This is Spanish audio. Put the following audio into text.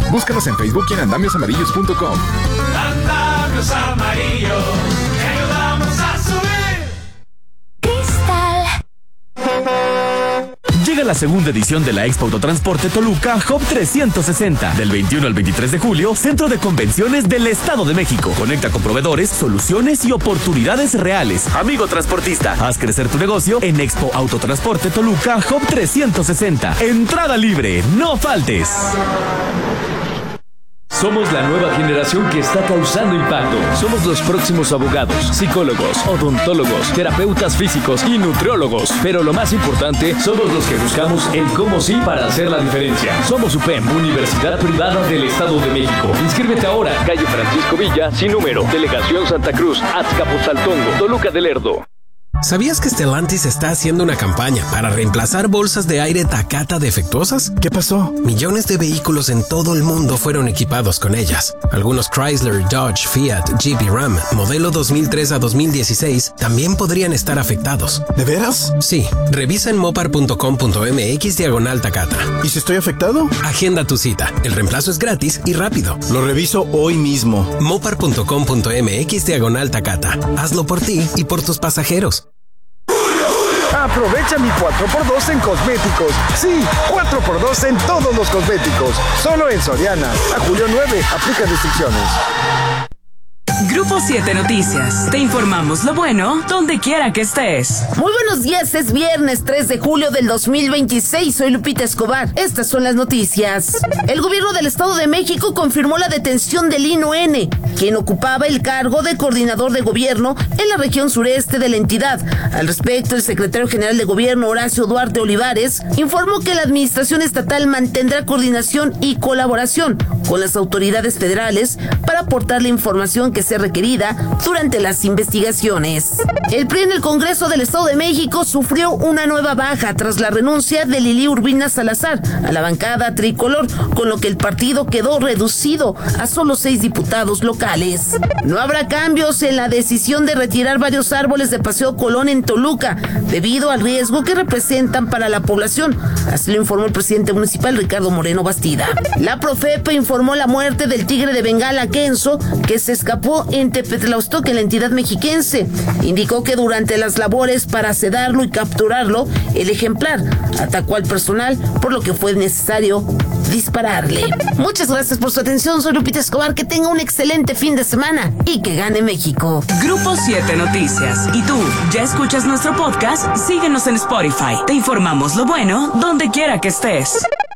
Búscanos en Facebook y en andamiosamarillos.com. Andamios Amarillos, te ayudamos a subir. Llega la segunda edición de la Expo Autotransporte Toluca Hub 360. Del 21 al 23 de julio, Centro de Convenciones del Estado de México. Conecta con proveedores, soluciones y oportunidades reales. Amigo transportista, haz crecer tu negocio en Expo Autotransporte Toluca Hub 360. Entrada libre, no faltes. Somos la nueva generación que está causando impacto. Somos los próximos abogados, psicólogos, odontólogos, terapeutas físicos y nutriólogos. Pero lo más importante, somos los que buscamos el cómo sí para hacer la diferencia. Somos UPEM, Universidad Privada del Estado de México. Inscríbete ahora, calle Francisco Villa, sin número, Delegación Santa Cruz, Azcapotzaltongo, Toluca del Lerdo. ¿Sabías que Stellantis está haciendo una campaña para reemplazar bolsas de aire Takata defectuosas? ¿Qué pasó? Millones de vehículos en todo el mundo fueron equipados con ellas. Algunos Chrysler, Dodge, Fiat, Jeep y Ram, modelo 2003 a 2016, también podrían estar afectados. ¿De veras? Sí. Revisa en mopar.com.mx/Takata. ¿Y si estoy afectado? Agenda tu cita. El reemplazo es gratis y rápido. Lo reviso hoy mismo. mopar.com.mx/Takata. Hazlo por ti y por tus pasajeros. Aprovecha mi 4x2 en cosméticos. Sí, 4x2 en todos los cosméticos. Solo en Soriana. A julio 9. Aplica restricciones. Grupo 7 Noticias. Te informamos lo bueno donde quiera que estés. Muy buenos días, es viernes 3 de julio del 2026. Soy Lupita Escobar. Estas son las noticias. El gobierno del Estado de México confirmó la detención de Lino N., quien ocupaba el cargo de coordinador de gobierno en la región sureste de la entidad. Al respecto, el secretario general de gobierno, Horacio Duarte Olivares, informó que la administración estatal mantendrá coordinación y colaboración con las autoridades federales para aportar la información que sea requerida durante las investigaciones. El PRI en el Congreso del Estado de México sufrió una nueva baja tras la renuncia de Lili Urbina Salazar a la bancada tricolor, con lo que el partido quedó reducido a solo 6 diputados locales. No habrá cambios en la decisión de retirar varios árboles de Paseo Colón en Toluca, debido al riesgo que representan para la población. Así lo informó el presidente municipal, Ricardo Moreno Bastida. La Profepa informó la muerte del tigre de Bengala Kenzo, que se escapó en Tepetlaustoque, en la entidad mexiquense. Indicó que durante las labores para sedarlo y capturarlo, el ejemplar atacó al personal, por lo que fue necesario dispararle. Muchas gracias por su atención. Soy Lupita Escobar. Que tenga un excelente fin de semana y que gane México. Grupo 7 Noticias. ¿Y tú ya escuchas nuestro podcast? Síguenos en Spotify. Te informamos lo bueno donde quiera que estés.